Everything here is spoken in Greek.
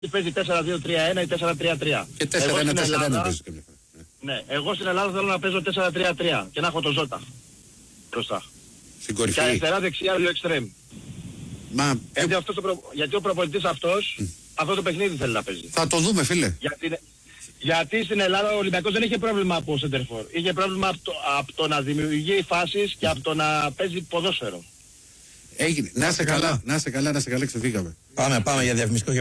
παίζει 4-2-3-1 ή 4-3-3. Και 4-1-4-1 παίζει κάποια φορά. Ναι, εγώ στην Ελλάδα θέλω να παίζω 4-3-3 και να έχω το Ζώτα μπροστά. Στην κορυφή. Και αριστερά δεξιά 2 εξτρέμ. Γιατί ο προπονητής αυτός αυτό το παιχνίδι θέλει να παίζει. Θα το δούμε, φίλε. Γιατί στην Ελλάδα ο Ολυμπιακός δεν είχε πρόβλημα από σεντερφόρ. Είχε πρόβλημα από το να δημιουργεί φάσεις και από το να παίζει ποδόσφαιρο. Έγινε. Να σε καλά, ξεφύγαμε. Πάμε για διαφημιστικό.